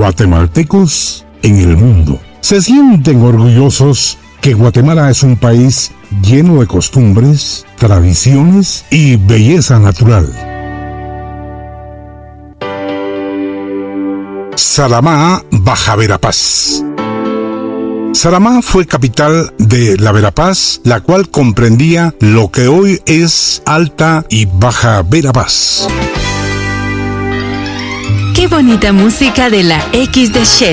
guatemaltecos en el mundo. Se sienten orgullosos que Guatemala es un país lleno de costumbres, tradiciones y belleza natural. Saramá, Baja Verapaz. Saramá fue capital de la Verapaz, la cual comprendía lo que hoy es Alta y Baja Verapaz. Qué bonita música de la X de Shell.